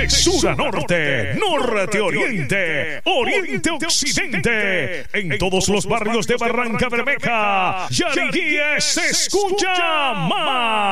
de sur a norte, norte a oriente, oriente a occidente, en todos los barrios de Barrancabermeja, Yariguíes se escucha más.